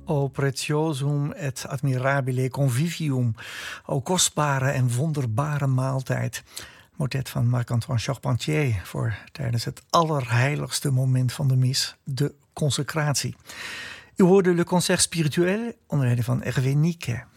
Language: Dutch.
O preciosum et admirabile convivium, o kostbare en wonderbare maaltijd. Motet van Marc-Antoine Charpentier voor tijdens het allerheiligste moment van de mis, de consecratie. U hoorde Le Concert Spirituel onder leiding van Hervé Niquet.